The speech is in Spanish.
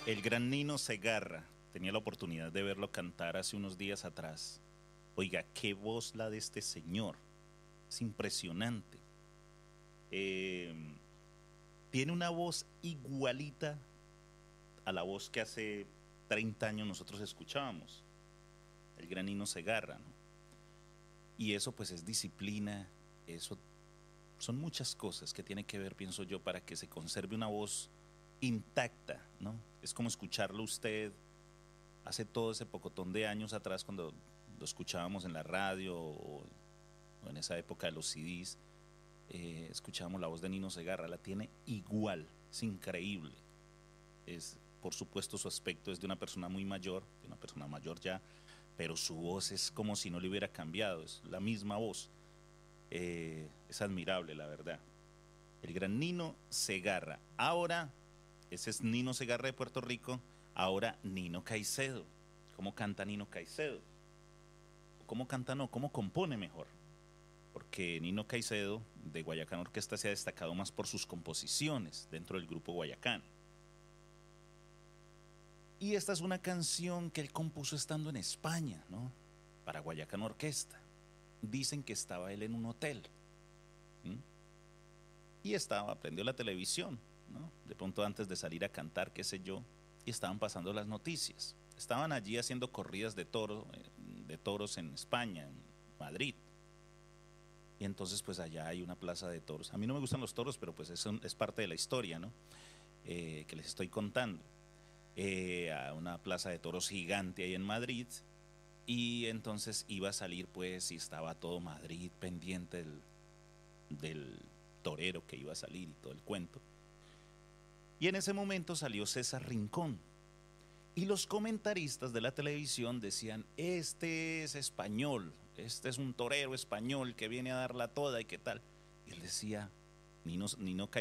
El gran Nino Segarra, tenía la oportunidad de verlo cantar hace unos días atrás. Oiga, qué voz la de este señor. Es impresionante. Eh, Tiene una voz igualita a la voz que hace 30 años nosotros escuchábamos. El gran Nino Segarra, ¿no? Y eso pues es disciplina, eso son muchas cosas que tiene que ver, pienso yo, para que se conserve una voz intacta, ¿no? Es como escucharlo usted hace todo ese pocotón de años atrás cuando lo escuchábamos en la radio o en esa época de los CDs, escuchábamos la voz de Nino Segarra, la tiene igual, es increíble. Es, por supuesto, su aspecto es de una persona muy mayor, de una persona mayor ya, pero su voz es como si no le hubiera cambiado, es la misma voz. Es admirable, la verdad. El gran Nino Segarra. Ahora, ese es Nino Segarra de Puerto Rico, ahora Nino Caicedo. ¿Cómo canta Nino Caicedo? ¿Cómo canta no? ¿Cómo compone mejor? Porque Nino Caicedo de Guayacán Orquesta se ha destacado más por sus composiciones dentro del grupo Guayacán. Y esta es una canción que él compuso estando en España, ¿no? Para Guayacán Orquesta. Dicen que estaba él en un hotel. ¿M? Y estaba, prendió la televisión, ¿no? De pronto antes de salir a cantar, qué sé yo, y estaban pasando las noticias. Estaban allí haciendo corridas de toros en España, en Madrid. Y entonces pues allá hay una plaza de toros. A mí no me gustan los toros, pero pues es parte de la historia, ¿no? Que les estoy contando. A una plaza de toros gigante ahí en Madrid. Y entonces iba a salir pues y estaba todo Madrid pendiente del torero que iba a salir y todo el cuento. Y en ese momento salió César Rincón. Y los comentaristas de la televisión decían, este es español, este es un torero español que viene a darla toda y qué tal. Y él decía, Nino